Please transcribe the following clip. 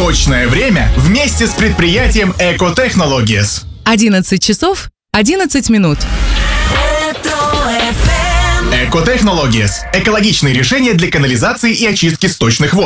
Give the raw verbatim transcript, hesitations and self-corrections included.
Точное время вместе с предприятием Эко Технологиес. одиннадцать часов одиннадцать минут. Эко Технологиес. Экологичные решения для канализации и очистки сточных вод.